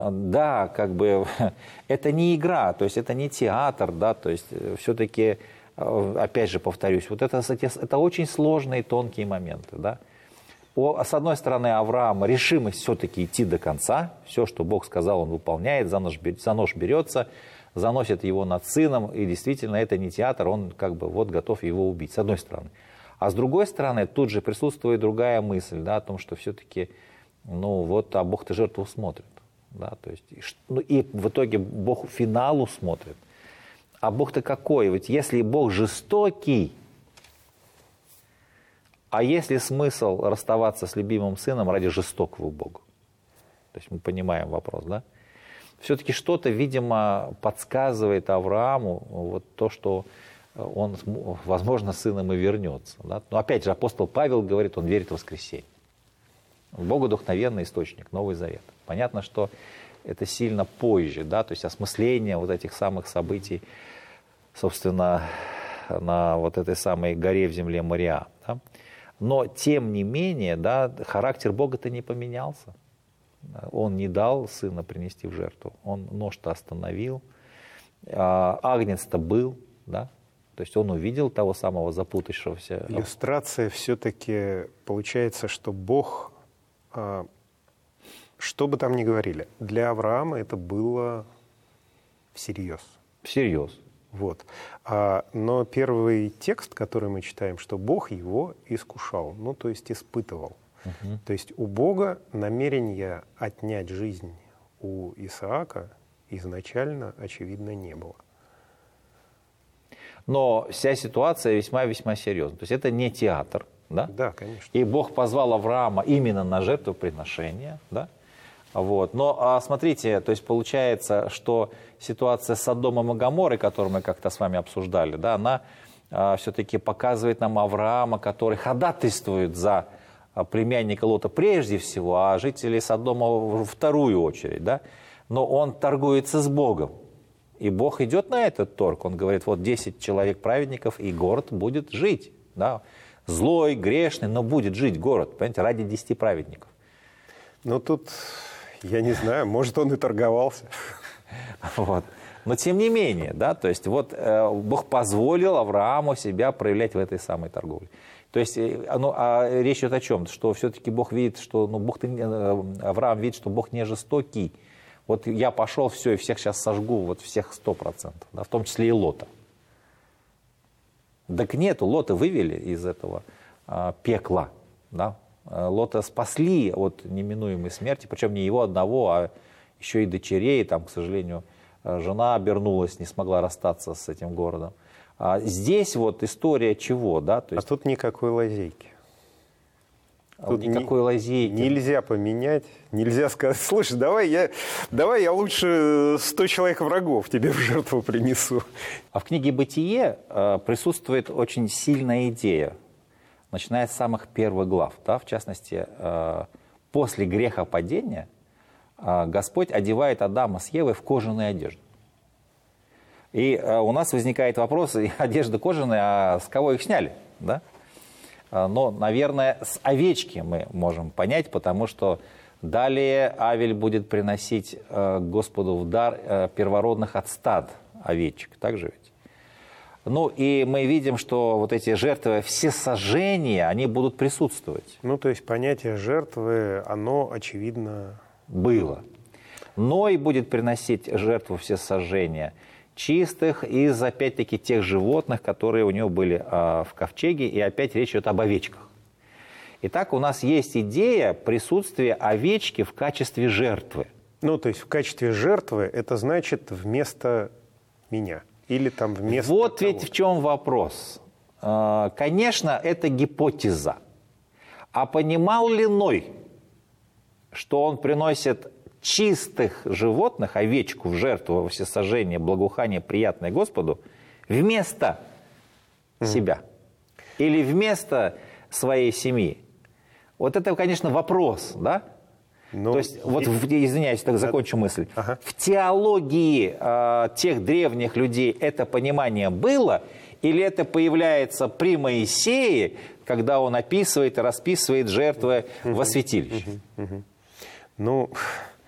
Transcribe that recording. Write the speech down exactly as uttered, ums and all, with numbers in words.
Да, как бы это не игра, то есть это не театр, да, то есть все-таки, опять же повторюсь, вот это, это очень сложные тонкие моменты, да. О, с одной стороны, Авраам решимость все-таки идти до конца, все, что Бог сказал, он выполняет, за нож, за нож берется, заносит его над сыном, и действительно это не театр, он как бы вот готов его убить, с одной стороны. А с другой стороны, тут же присутствует другая мысль, да, о том, что все-таки, ну вот, а Бог-то жертву смотрит, да, то есть, ну, и в итоге Бог финалу смотрит. А Бог-то какой? Ведь если Бог жестокий, а есть ли смысл расставаться с любимым сыном ради жестокого Бога? То есть мы понимаем вопрос, да? Все-таки что-то, видимо, подсказывает Аврааму вот то, что он, возможно, сыном и вернется. Да? Но опять же, апостол Павел говорит, он верит в воскресенье. Богодухновенный источник, Новый Завет. Понятно, что это сильно позже, да? То есть осмысление вот этих самых событий, собственно, на вот этой самой горе в земле Мориа. Да? Но, тем не менее, да, характер Бога-то не поменялся. Он не дал сына принести в жертву. Он нож-то остановил. Агнец-то был, да? То есть он увидел того самого запутавшегося. Иллюстрация все-таки получается, что Бог, что бы там ни говорили, для Авраама это было всерьез. Всерьез. Вот. А, но первый текст, который мы читаем, что Бог его искушал, ну то есть испытывал. Угу. То есть у Бога намерения отнять жизнь у Исаака изначально, очевидно, не было. Но вся ситуация весьма-весьма серьезна. То есть это не театр, да? Да, конечно. И Бог позвал Авраама именно на жертвоприношение, да? Вот. Но а, смотрите, то есть получается, что ситуация с Содомом и Гоморрой, которую мы как-то с вами обсуждали, да, она а, все-таки показывает нам Авраама, который ходатайствует за а, племянника Лота прежде всего, а жителей Содома во вторую очередь. Да? Но он торгуется с Богом. И Бог идет на этот торг. Он говорит, вот десять человек праведников, и город будет жить. Да? Злой, грешный, но будет жить город, понимаете, ради десяти праведников. Ну тут... Я не знаю, может, он и торговался. Вот. Но тем не менее, да, то есть вот э, Бог позволил Аврааму себя проявлять в этой самой торговле. То есть, э, ну, а речь идет о чем? Что все-таки Бог видит, что, ну, Бог, э, Авраам видит, что Бог не жестокий. Вот я пошел, все, и всех сейчас сожгу, вот всех сто процентов, да, в том числе и Лота. Так нету, Лота вывели из этого э, пекла, да. Лота спасли от неминуемой смерти, причем не его одного, а еще и дочерей. Там, к сожалению, жена обернулась, не смогла расстаться с этим городом. А здесь вот история чего, да? То есть... А тут никакой лазейки. Тут никакой ни, лазейки. Нельзя поменять, нельзя сказать, слушай, давай я, давай я лучше сто человек врагов тебе в жертву принесу. А в книге «Бытие» присутствует очень сильная идея. Начиная с самых первых глав, да, в частности, э, после грехопадения э, Господь одевает Адама с Евой в кожаные одежды. И э, у нас возникает вопрос, одежда кожаная, а с кого их сняли? Да? Э, но, наверное, с овечки мы можем понять, потому что далее Авель будет приносить э, Господу в дар э, первородных от стад овечек, так же ведь? Ну, и мы видим, что вот эти жертвы, все сожжения, они будут присутствовать. Ну, то есть понятие жертвы, оно, очевидно... Было. Ной будет приносить жертву все сожжения чистых из, опять-таки, тех животных, которые у него были а, в ковчеге, и опять речь идет об овечках. Итак, у нас есть идея присутствия овечки в качестве жертвы. Ну, то есть в качестве жертвы это значит вместо меня. Или там вместо Вот того. ведь в чем вопрос. Конечно, это гипотеза. А понимал ли Ной, что он приносит чистых животных, овечку в жертву во всесожжение, благоухание, приятное Господу, вместо mm. себя? Или вместо своей семьи? Вот это, конечно, вопрос, да? Ну, То есть, и... вот, извиняюсь, так закончу мысль. Ага. В теологии э, тех древних людей это понимание было, или это появляется при Моисее, когда он описывает и расписывает жертвы угу. во святилище? Угу. Угу. Ну,